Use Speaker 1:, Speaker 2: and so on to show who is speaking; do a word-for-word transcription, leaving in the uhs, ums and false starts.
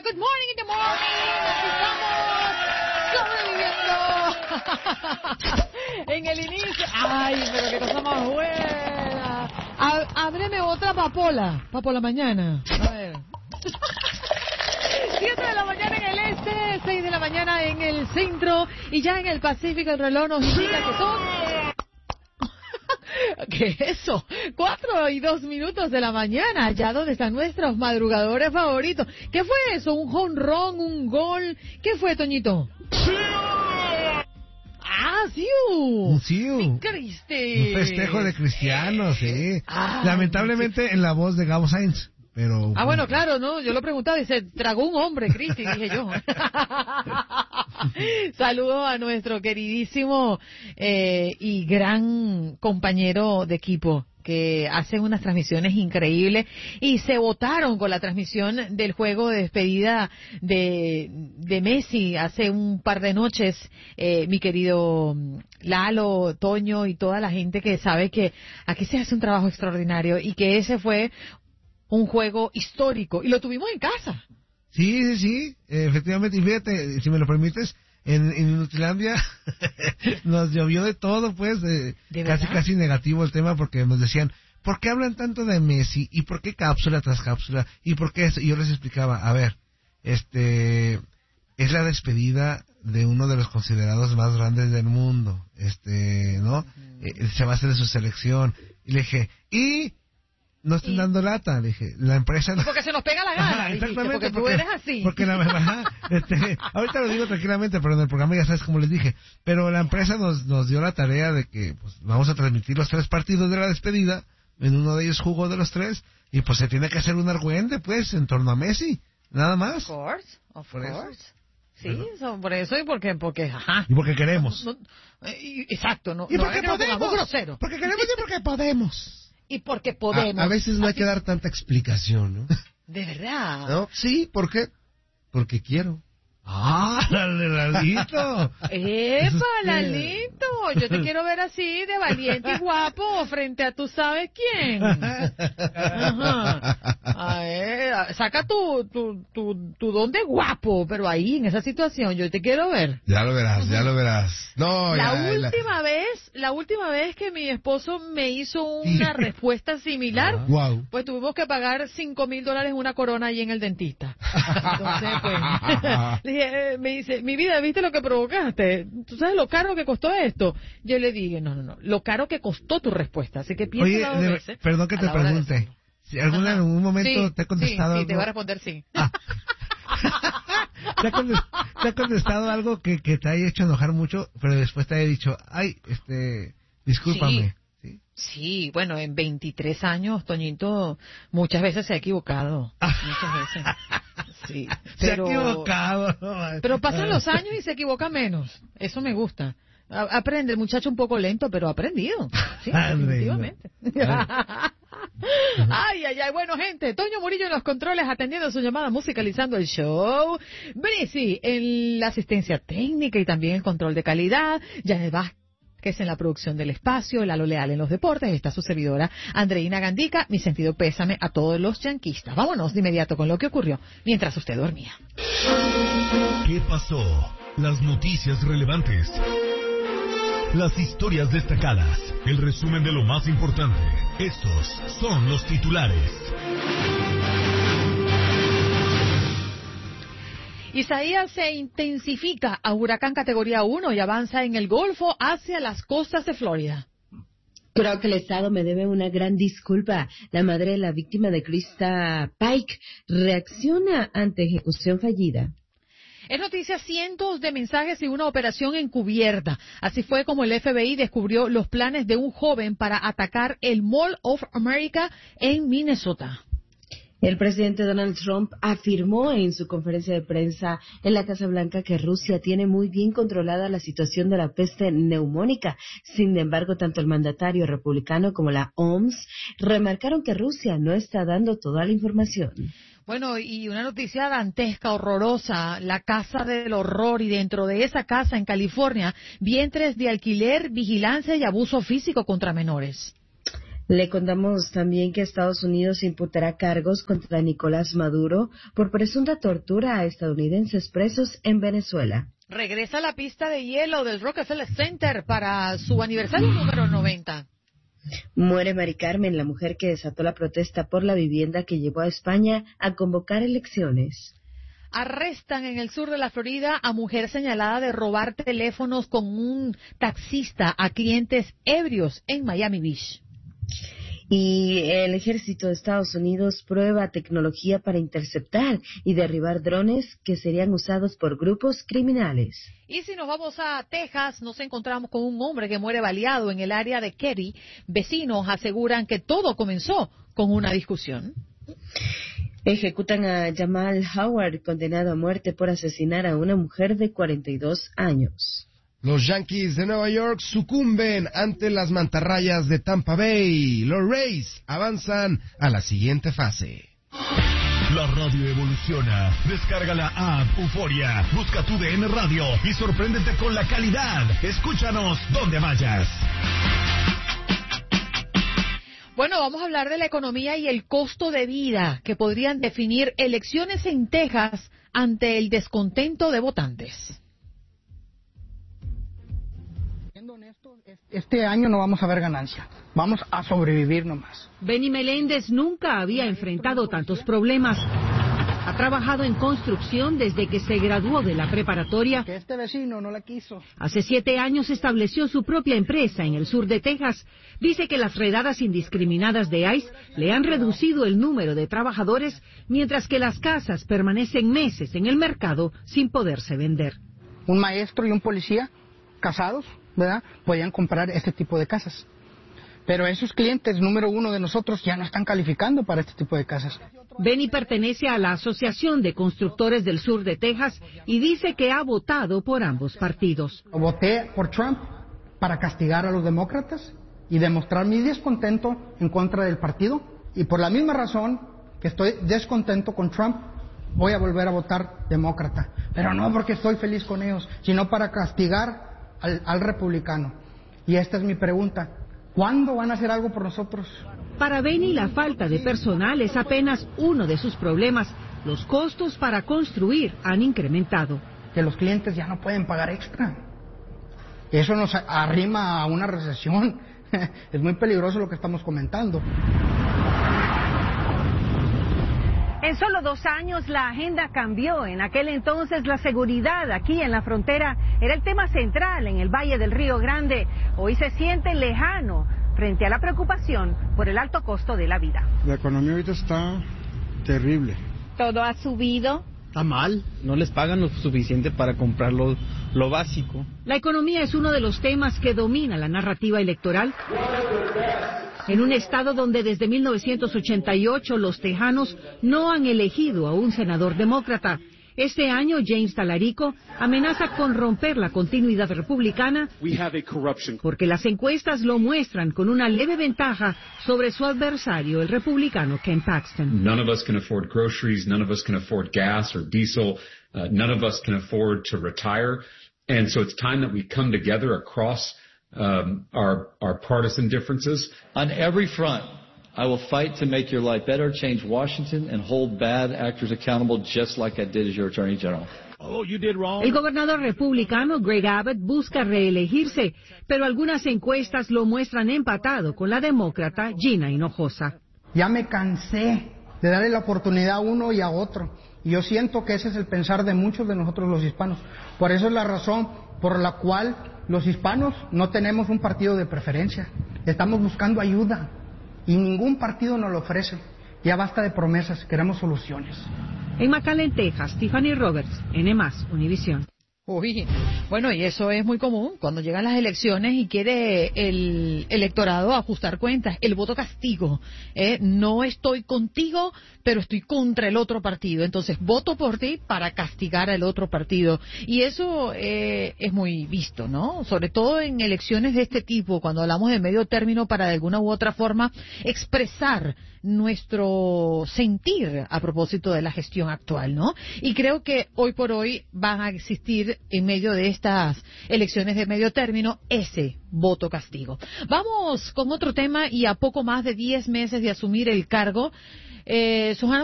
Speaker 1: good morning in the morning. Estamos sobreviviendo. En el inicio. Ay, pero qué cosa más buena. A- ábreme otra papola. Papola mañana. A ver. siete de la mañana en el este, seis de la mañana en el centro y ya en el Pacífico el reloj nos indica que son... ¿Qué es eso? Cuatro y dos minutos de la mañana, allá donde están nuestros madrugadores favoritos. ¿Qué fue eso? ¿Un jonrón? ¿Un gol? ¿Qué fue, Toñito? Ah, sí.
Speaker 2: Un siu.
Speaker 1: ¿Me creíste?
Speaker 2: Un festejo de cristianos, sí.
Speaker 1: Ah,
Speaker 2: Lamentablemente en la voz de Gabo Sainz. Pero,
Speaker 1: ah, bueno, claro, ¿no? Yo lo preguntaba, dice, tragó un hombre, Cristi, dije yo. Saludos a nuestro queridísimo eh, y gran compañero de equipo, que hacen unas transmisiones increíbles y se votaron con la transmisión del juego de despedida de, de Messi hace un par de noches, eh, mi querido Lalo, Toño y toda la gente que sabe que aquí se hace un trabajo extraordinario y que ese fue un juego histórico, y lo tuvimos en casa.
Speaker 2: Sí, sí, sí, eh, efectivamente, y fíjate, si me lo permites, en, en Inutilandia nos llovió de todo, pues, eh,
Speaker 1: ¿De
Speaker 2: casi
Speaker 1: verdad?
Speaker 2: casi negativo el tema, porque nos decían, ¿por qué hablan tanto de Messi? ¿Y por qué cápsula tras cápsula? ¿Y por qué eso? Y yo les explicaba, a ver, este, es la despedida de uno de los considerados más grandes del mundo, este, ¿no? Uh-huh. Eh, se va a hacer de su selección, y le dije, y... no estén
Speaker 1: ¿Y?
Speaker 2: dando lata, le dije, la empresa... No...
Speaker 1: Porque se nos pega la gana,
Speaker 2: Ajá,
Speaker 1: dijiste,
Speaker 2: exactamente,
Speaker 1: porque,
Speaker 2: porque
Speaker 1: tú eres así.
Speaker 2: Porque la verdad, este, ahorita lo digo tranquilamente, pero en el programa ya sabes cómo les dije, pero la empresa nos nos dio la tarea de que pues vamos a transmitir los tres partidos de la despedida, en uno de ellos jugó de los tres, y pues se tiene que hacer un argüente, pues, en torno a Messi, nada más.
Speaker 1: Of course, of
Speaker 2: Por
Speaker 1: course.
Speaker 2: eso.
Speaker 1: Sí, eso, por eso y porque, porque, ajá.
Speaker 2: Y porque queremos.
Speaker 1: No, no, eh, exacto, no.
Speaker 2: Y
Speaker 1: no
Speaker 2: porque
Speaker 1: es que nos pongamos
Speaker 2: podemos.
Speaker 1: groseros.
Speaker 2: Porque queremos y porque podemos.
Speaker 1: Y porque podemos.
Speaker 3: A, a veces no hay
Speaker 1: Así-
Speaker 3: que dar tanta explicación, ¿no?
Speaker 1: De verdad.
Speaker 3: ¿No? Sí, ¿por qué? Porque quiero.
Speaker 2: ¡Ah, Lalito!
Speaker 1: ¡Epa, Lalito! Yo te quiero ver así, de valiente y guapo, frente a tú sabes quién. Ajá. A ver, saca tu, tu, tu, tu don de guapo, pero ahí, en esa situación, yo te quiero ver.
Speaker 3: Ya lo verás, ya lo verás. No,
Speaker 1: La
Speaker 3: ya,
Speaker 1: última vez, la última vez que mi esposo me hizo una respuesta similar,
Speaker 3: Wow.
Speaker 1: pues tuvimos que pagar cinco mil dólares una corona ahí en el dentista. Entonces, pues, le dije, eh, me dice, mi vida, ¿viste lo que provocaste? ¿Tú sabes lo caro que costó esto? Yo le dije, no, no, no, lo caro que costó tu respuesta, así que piensa
Speaker 2: Oye,
Speaker 1: dos
Speaker 2: de-
Speaker 1: veces.
Speaker 2: perdón que
Speaker 1: a
Speaker 2: te
Speaker 1: la hora de
Speaker 2: pregunte,
Speaker 1: hacerlo.
Speaker 2: si alguna
Speaker 1: Ajá.
Speaker 2: en algún momento
Speaker 1: Sí,
Speaker 2: te ha contestado
Speaker 1: sí, sí,
Speaker 2: algo...
Speaker 1: te voy a responder sí.
Speaker 2: Ah. ¿Te, ha conte- te ha contestado algo que, que te haya hecho enojar mucho, pero después te haya dicho, ay, este, discúlpame? ¿Sí?
Speaker 1: Sí, bueno, en veintitrés años, Toñito, muchas veces se ha equivocado. Muchas veces. Sí,
Speaker 2: Se
Speaker 1: pero,
Speaker 2: ha equivocado. No,
Speaker 1: pero pasan los años y se equivoca menos. Eso me gusta. A- Aprende, el muchacho un poco lento, pero ha aprendido. Sí,
Speaker 2: Hombre,
Speaker 1: definitivamente. Ay, ay, ay. Bueno, gente, Toño Murillo en los controles atendiendo su llamada, musicalizando el show. Brisi en la asistencia técnica y también el control de calidad. Janet Vázquez en la producción del espacio, Lalo Leal en los deportes, está su servidora Andreina Gandica. Mi sentido pésame a todos los yanquistas. Vámonos de inmediato con lo que ocurrió mientras usted dormía.
Speaker 4: ¿Qué pasó? Las noticias relevantes. Las historias destacadas. El resumen de lo más importante. Estos son los titulares.
Speaker 1: Isaías se intensifica a huracán categoría uno y avanza en el Golfo hacia las costas de Florida.
Speaker 5: Creo que el Estado me debe una gran disculpa. La madre de la víctima de Krista Pike reacciona ante ejecución fallida.
Speaker 1: Es noticia cientos de mensajes y una operación encubierta. Así fue como el F B I descubrió los planes de un joven para atacar el Mall of America en Minnesota.
Speaker 5: El presidente Donald Trump afirmó en su conferencia de prensa en la Casa Blanca que Rusia tiene muy bien controlada la situación de la peste neumónica. Sin embargo, tanto el mandatario republicano como la O M S remarcaron que Rusia no está dando toda la información.
Speaker 1: Bueno, y una noticia dantesca, horrorosa, la casa del horror, y dentro de esa casa en California, vientres de alquiler, vigilancia y abuso físico contra menores.
Speaker 5: Le contamos también que Estados Unidos imputará cargos contra Nicolás Maduro por presunta tortura a estadounidenses presos en Venezuela.
Speaker 1: Regresa a la pista de hielo del Rockefeller Center para su aniversario número noventa.
Speaker 5: Muere Mari Carmen, la mujer que desató la protesta por la vivienda que llevó a España a convocar elecciones.
Speaker 1: Arrestan en el sur de la Florida a mujer señalada de robar teléfonos con un taxista a clientes ebrios en Miami Beach.
Speaker 5: Y el ejército de Estados Unidos prueba tecnología para interceptar y derribar drones que serían usados por grupos criminales.
Speaker 1: Y si nos vamos a Texas, nos encontramos con un hombre que muere baleado en el área de Katy. Vecinos aseguran que todo comenzó con una discusión.
Speaker 5: Ejecutan a Jamal Howard, condenado a muerte por asesinar a una mujer de cuarenta y dos años.
Speaker 3: Los Yankees de Nueva York sucumben ante las mantarrayas de Tampa Bay. Los Rays avanzan a la siguiente fase.
Speaker 4: La radio evoluciona. Descarga la app Euforia. Busca tu D N Radio y sorpréndete con la calidad. Escúchanos donde vayas.
Speaker 1: Bueno, vamos a hablar de la economía y el costo de vida que podrían definir elecciones en Texas ante el descontento de votantes.
Speaker 6: Este año no vamos a ver ganancia, vamos a sobrevivir nomás.
Speaker 7: Benny Meléndez nunca había enfrentado tantos problemas. Ha trabajado en construcción desde que se graduó de la preparatoria.
Speaker 6: Que este vecino no la quiso.
Speaker 7: Hace siete años estableció su propia empresa en el sur de Texas. Dice que las redadas indiscriminadas de ICE le han reducido el número de trabajadores, mientras que las casas permanecen meses en el mercado sin poderse vender.
Speaker 6: Un maestro y un policía casados, ¿verdad?, podían comprar este tipo de casas. Pero esos clientes número uno de nosotros ya no están calificando para este tipo de casas.
Speaker 7: Benny pertenece a la Asociación de Constructores del Sur de Texas y dice que ha votado por ambos partidos.
Speaker 6: Voté por Trump para castigar a los demócratas y demostrar mi descontento en contra del partido. Y por la misma razón que estoy descontento con Trump, voy a volver a votar demócrata. Pero no porque estoy feliz con ellos, sino para castigar al, al republicano. Y esta es mi pregunta. ¿Cuándo van a hacer algo por nosotros?
Speaker 7: Para Benny, la falta de personal es apenas uno de sus problemas. Los costos para construir han incrementado.
Speaker 6: Que los clientes ya no pueden pagar extra. Eso nos arrima a una recesión. Es muy peligroso lo que estamos comentando.
Speaker 8: En solo dos años la agenda cambió. En aquel entonces la seguridad aquí en la frontera era el tema central en el Valle del Río Grande. Hoy se siente lejano frente a la preocupación por el alto costo de la vida.
Speaker 9: La economía ahorita está terrible.
Speaker 8: Todo ha subido.
Speaker 10: Está mal, no les pagan lo suficiente para comprar lo, lo básico.
Speaker 7: La economía es uno de los temas que domina la narrativa electoral. En un estado donde desde mil novecientos ochenta y ocho los tejanos no han elegido a un senador demócrata. Este año, James Talarico amenaza con romper la continuidad republicana porque las encuestas lo muestran con una leve ventaja sobre su adversario, el republicano Ken Paxton.
Speaker 11: None of us can afford groceries, none of us can afford gas or diesel, uh, none of us can afford to retire, and so it's time that we come together across Um, our, our partisan differences.
Speaker 12: On every front, I will fight to make your life better, change Washington, and hold bad actors accountable just like I did as your Attorney General.
Speaker 7: Oh, you did wrong. El gobernador republicano Greg Abbott busca reelegirse, pero algunas encuestas lo muestran empatado con la demócrata Gina Hinojosa.
Speaker 6: Ya me cansé de darle la oportunidad a uno y a otro. Y yo siento que ese es el pensar de muchos de nosotros los hispanos. Por eso es la razón por la cual los hispanos no tenemos un partido de preferencia. Estamos buscando ayuda y ningún partido nos lo ofrece. Ya basta de promesas, queremos soluciones.
Speaker 7: En McAllen, Texas, Tiffany Roberts, N más, Univisión.
Speaker 1: Uy, bueno, y eso es muy común cuando llegan las elecciones y quiere el electorado ajustar cuentas. El voto castigo, ¿eh? No estoy contigo, pero estoy contra el otro partido. Entonces, voto por ti para castigar al otro partido. Y eso eh, es muy visto, ¿no? Sobre todo en elecciones de este tipo, cuando hablamos de medio término para de alguna u otra forma expresar nuestro sentir a propósito de la gestión actual, ¿no? Y creo que hoy por hoy van a existir en medio de estas elecciones de medio término ese voto castigo. Vamos con otro tema y a poco más de diez meses de asumir el cargo, eh, Susana